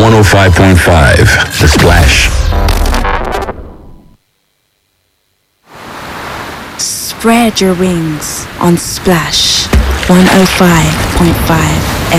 105.5, The Splash. Spread your wings on Splash 105.5